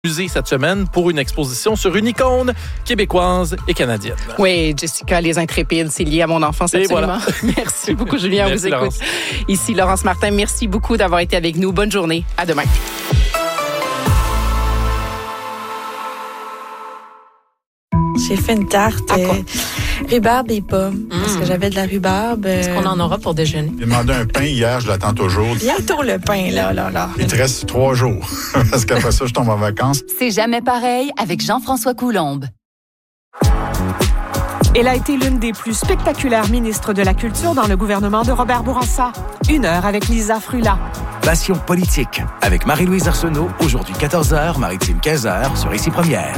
musée cette semaine pour une exposition sur une icône québécoise et canadienne. Oui, Jessica, les intrépides, c'est lié à mon enfance, absolument. Voilà. Merci beaucoup, Julien. On vous écoute. Laurence. Ici, Laurence Martin, merci beaucoup d'avoir été avec nous. Bonne journée. À demain. J'ai fait une tarte rhubarbe et pommes parce que j'avais de la rhubarbe. Est-ce qu'on en aura pour déjeuner? J'ai demandé un pain hier, je l'attends toujours. Bientôt le pain, là. Il te reste 3 jours parce qu'après ça, je tombe en vacances. C'est jamais pareil avec Jean-François Coulombe. Elle a été l'une des plus spectaculaires ministres de la Culture dans le gouvernement de Robert Bourassa. 1 heure avec Lisa Frula. Passion politique avec Marie-Louise Arsenault, aujourd'hui 14h, Maritime 15h sur Ici Première.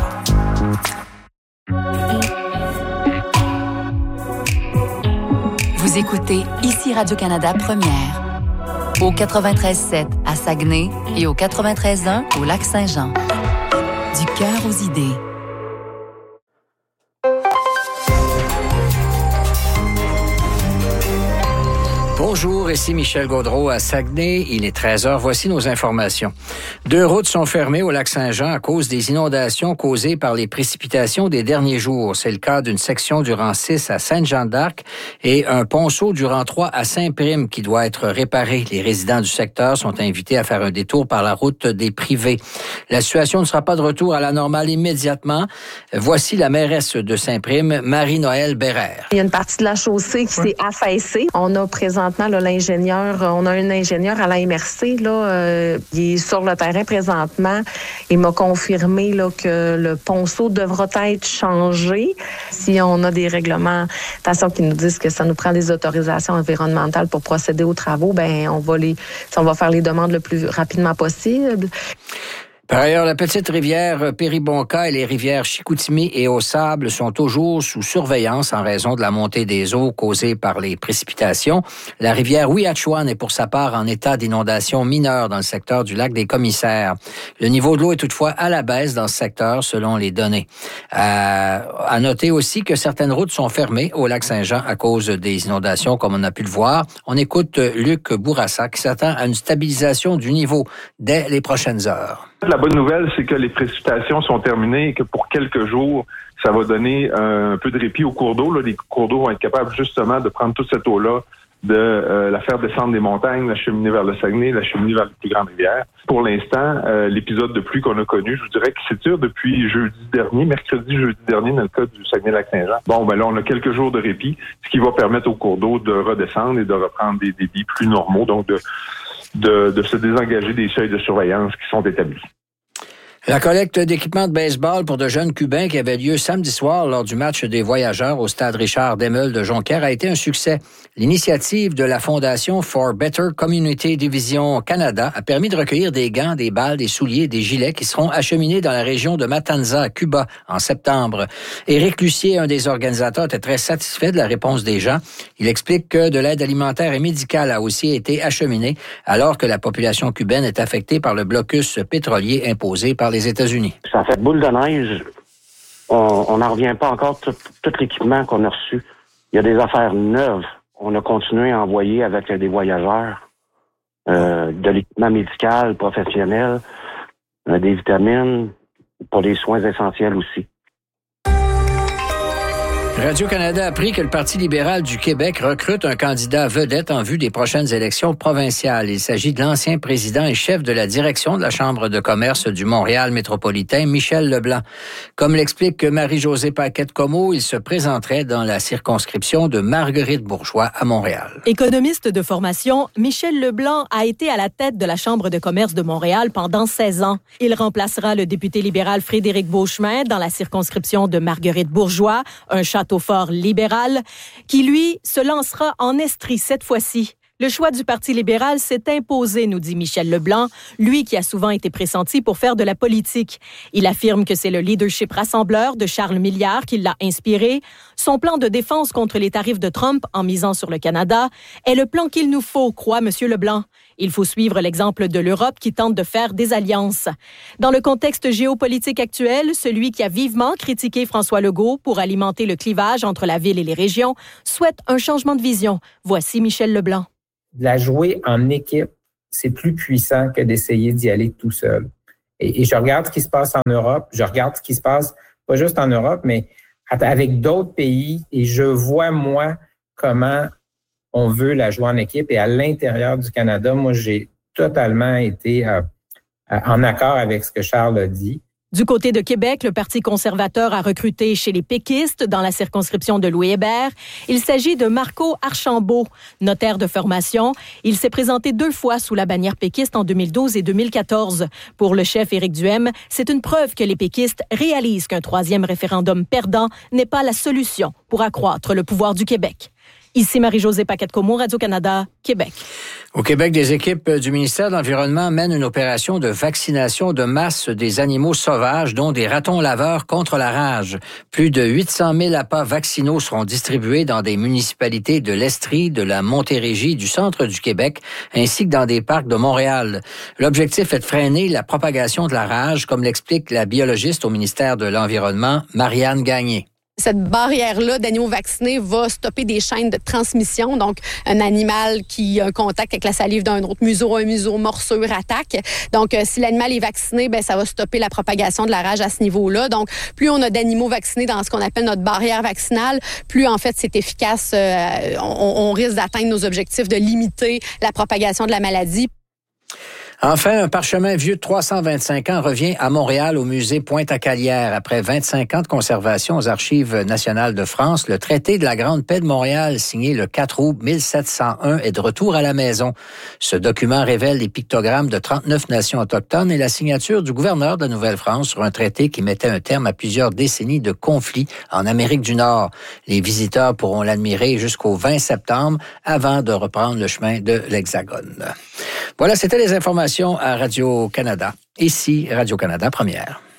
Vous écoutez Ici Radio-Canada Première. Au 93.7 à Saguenay et au 93.1 au Lac-Saint-Jean. Du cœur aux idées. Bonjour, ici Michel Gaudreault à Saguenay. Il est 13h. Voici nos informations. 2 routes sont fermées au Lac-Saint-Jean à cause des inondations causées par les précipitations des derniers jours. C'est le cas d'une section du rang 6 à Sainte-Jeanne-d'Arc et un ponceau du rang 3 à Saint-Prime qui doit être réparé. Les résidents du secteur sont invités à faire un détour par la route des privés. La situation ne sera pas de retour à la normale immédiatement. Voici la mairesse de Saint-Prime, Marie-Noëlle Bérère. Il y a une partie de la chaussée qui s'est affaissée. On a présentement on a un ingénieur à la MRC, il est sur le terrain présentement. Il m'a confirmé que le ponceau devra être changé. Si on a des réglementations qui nous disent que ça nous prend des autorisations environnementales pour procéder aux travaux, on va faire les demandes le plus rapidement possible. Par ailleurs, la petite rivière Péribonka et les rivières Chicoutimi et Au-Sable sont toujours sous surveillance en raison de la montée des eaux causée par les précipitations. La rivière Ouiachuan est pour sa part en état d'inondation mineure dans le secteur du lac des Commissaires. Le niveau de l'eau est toutefois à la baisse dans ce secteur selon les données. À noter aussi que certaines routes sont fermées au lac Saint-Jean à cause des inondations, comme on a pu le voir. On écoute Luc Bourassa qui s'attend à une stabilisation du niveau dès les prochaines heures. La bonne nouvelle, c'est que les précipitations sont terminées et que pour quelques jours, ça va donner un peu de répit aux cours d'eau. Les cours d'eau vont être capables justement de prendre toute cette eau-là, de la faire descendre des montagnes, la cheminer vers le Saguenay, la cheminer vers les plus grandes rivières. Pour l'instant, l'épisode de pluie qu'on a connu, je vous dirais que s'étire depuis mercredi, jeudi dernier, dans le cas du Saguenay-Lac-Saint-Jean. Là, on a quelques jours de répit, ce qui va permettre aux cours d'eau de redescendre et de reprendre des débits plus normaux, donc de se désengager des seuils de surveillance qui sont établis. La collecte d'équipements de baseball pour de jeunes Cubains qui avait lieu samedi soir lors du match des Voyageurs au stade Richard Desmeules de Jonquière a été un succès. L'initiative de la Fondation for Better Community Division Canada a permis de recueillir des gants, des balles, des souliers, des gilets qui seront acheminés dans la région de Matanza, à Cuba, en septembre. Éric Lucier, un des organisateurs, était très satisfait de la réponse des gens. Il explique que de l'aide alimentaire et médicale a aussi été acheminée alors que la population cubaine est affectée par le blocus pétrolier imposé par les États-Unis. Ça fait boule de neige. On n'en revient pas encore tout l'équipement qu'on a reçu. Il y a des affaires neuves. On a continué à envoyer avec des voyageurs de l'équipement médical, professionnel, des vitamines, pour des soins essentiels aussi. Radio-Canada a appris que le Parti libéral du Québec recrute un candidat vedette en vue des prochaines élections provinciales. Il s'agit de l'ancien président et chef de la direction de la Chambre de commerce du Montréal métropolitain, Michel Leblanc. Comme l'explique Marie-Josée Paquette-Comeau, il se présenterait dans la circonscription de Marguerite-Bourgeois à Montréal. Économiste de formation, Michel Leblanc a été à la tête de la Chambre de commerce de Montréal pendant 16 ans. Il remplacera le député libéral Frédéric Beauchemin dans la circonscription de Marguerite-Bourgeois, un château fort libéral, qui, lui, se lancera en Estrie cette fois-ci. Le choix du Parti libéral s'est imposé, nous dit Michel Leblanc, lui qui a souvent été pressenti pour faire de la politique. Il affirme que c'est le leadership rassembleur de Charles Milliard qui l'a inspiré. Son plan de défense contre les tarifs de Trump en misant sur le Canada est le plan qu'il nous faut, croit M. Leblanc. Il faut suivre l'exemple de l'Europe qui tente de faire des alliances. Dans le contexte géopolitique actuel, celui qui a vivement critiqué François Legault pour alimenter le clivage entre la ville et les régions souhaite un changement de vision. Voici Michel Leblanc. De la jouer en équipe, c'est plus puissant que d'essayer d'y aller tout seul. Et je regarde ce qui se passe en Europe, je regarde ce qui se passe pas juste en Europe, mais avec d'autres pays, et je vois, moi, comment on veut la jouer en équipe. Et à l'intérieur du Canada, moi, j'ai totalement été en accord avec ce que Charles a dit. Du côté de Québec, le Parti conservateur a recruté chez les péquistes dans la circonscription de Louis-Hébert. Il s'agit de Marco Archambault, notaire de formation. Il s'est présenté 2 fois sous la bannière péquiste en 2012 et 2014. Pour le chef Éric Duhem, c'est une preuve que les péquistes réalisent qu'un 3e référendum perdant n'est pas la solution pour accroître le pouvoir du Québec. Ici Marie-Josée Paquette-Comeau, Radio-Canada, Québec. Au Québec, des équipes du ministère de l'Environnement mènent une opération de vaccination de masse des animaux sauvages, dont des ratons laveurs contre la rage. Plus de 800 000 appâts vaccinaux seront distribués dans des municipalités de l'Estrie, de la Montérégie, du centre du Québec, ainsi que dans des parcs de Montréal. L'objectif est de freiner la propagation de la rage, comme l'explique la biologiste au ministère de l'Environnement, Marianne Gagné. Cette barrière-là d'animaux vaccinés va stopper des chaînes de transmission. Donc, un animal qui a un contact avec la salive d'un autre, un museau, morsure, attaque. Donc, si l'animal est vacciné, ça va stopper la propagation de la rage à ce niveau-là. Donc, plus on a d'animaux vaccinés dans ce qu'on appelle notre barrière vaccinale, plus, en fait, c'est efficace. On risque d'atteindre nos objectifs de limiter la propagation de la maladie. Enfin, un parchemin vieux de 325 ans revient à Montréal au musée Pointe-à-Calière. Après 25 ans de conservation aux Archives nationales de France, le traité de la Grande Paix de Montréal, signé le 4 août 1701, est de retour à la maison. Ce document révèle les pictogrammes de 39 nations autochtones et la signature du gouverneur de la Nouvelle-France sur un traité qui mettait un terme à plusieurs décennies de conflits en Amérique du Nord. Les visiteurs pourront l'admirer jusqu'au 20 septembre avant de reprendre le chemin de l'Hexagone. Voilà, c'était les informations à Radio-Canada. Ici, Radio-Canada Première.